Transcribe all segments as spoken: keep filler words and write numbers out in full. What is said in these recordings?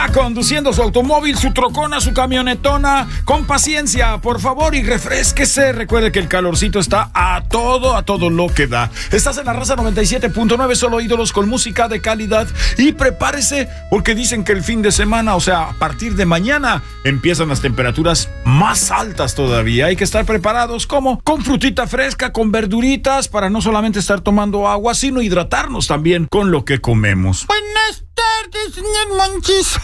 Va conduciendo su automóvil, su trocona, su camionetona, con paciencia, por favor, y refrésquese. Recuerde que el calorcito está a todo, a todo lo que da. Estás en la Raza noventa y siete punto nueve, solo ídolos con música de calidad. Y prepárese, porque dicen que el fin de semana, o sea, a partir de mañana, empiezan las temperaturas más altas todavía. Hay que estar preparados, como con frutita fresca, con verduritas, para no solamente estar tomando agua, sino hidratarnos también con lo que comemos. Buenas tardes, señor Monchis.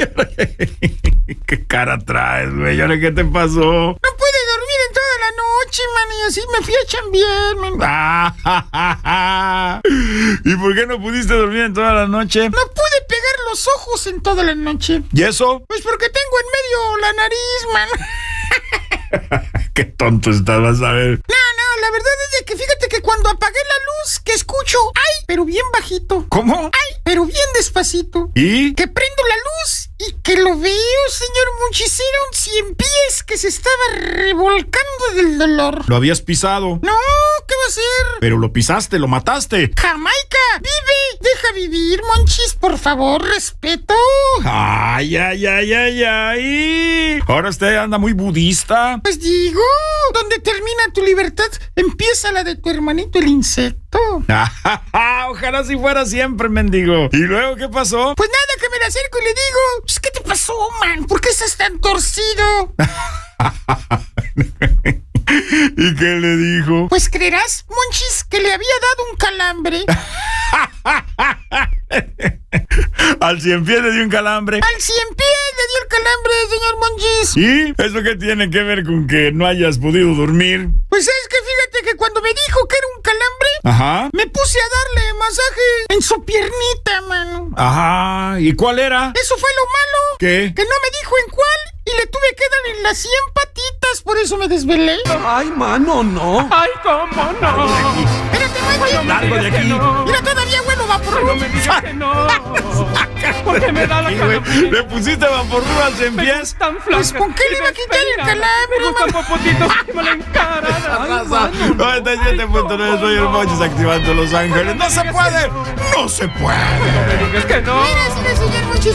¿Qué cara traes, güey? ¿Ahora qué te pasó? No pude dormir en toda la noche, man, y así me fui a chambear, man. ¿Y por qué no pudiste dormir en toda la noche? No pude pegar los ojos en toda la noche. ¿Y eso? Pues porque tengo en medio la nariz, man. Qué tonto estás, vas a ver. No, no, la verdad es de que fíjate que cuando apagué la luz, que escucho, ay, pero bien bajito. ¿Cómo? Ay, pero bien despacito. ¿Y? Que prendo la luz y que lo veo, señor Monchis, era un cien pies que se estaba revolcando del dolor. Lo habías pisado. No, ¿qué va a hacer? Pero lo pisaste, lo mataste. Jamaica, vive, deja vivir, Monchis, por favor, respeto. Ay, ay, ay, ay, ay. Ahora usted anda muy budista. Pues digo, donde termina tu libertad, empieza la de tu hermanito el insecto. Ojalá si fuera siempre, mendigo. ¿Y luego qué pasó? Pues nada, que me le acerco y le digo, pues, ¿qué te pasó, man? ¿Por qué estás tan torcido? ¿Y qué le dijo? Pues creerás, Monchis, que le había dado un calambre. Al cien pies le dio un calambre. Al cien pies le dio el calambre, señor Monchis. ¿Y eso qué tiene que ver con que no hayas podido dormir? Pues es que fíjate que cuando me dijo que era un calambre, ajá, me puse a darle masaje en su piernita, mano. Ajá, ¿y cuál era? Eso fue lo malo. ¿Qué? Que no me dijo en cuál y le tuve que dar en las cien patitas, por eso me desvelé. Ay, mano, no. Ay, cómo no. Espérate, Monchis. Largo de aquí. No. Mira, todavía huelo vaporru. No me digas que no. Porque me da la Sí, cara. güey. ¿Le pusiste vaporru al cien pies? Tan Pues, ¿con qué le iba a quitar el calambre, Me gusta mano? popotito y me la encarada. noventa y siete punto nueve, soy el Monchis, activando Los Ángeles. ¡No se puede! ¡No se puede! No me digas que no. Mira, señor Monchis.